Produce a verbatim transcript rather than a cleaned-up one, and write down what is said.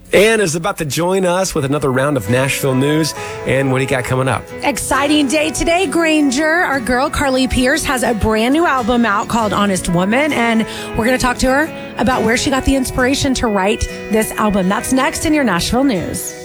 Ann is about to join us with another round of Nashville news. And what do you got coming up? Exciting day today, Granger. Our girl, Carly Pierce, has a brand new album out called Honest Woman. And we're going to talk to her about where she got the inspiration to write this album. That's next in your Nashville news.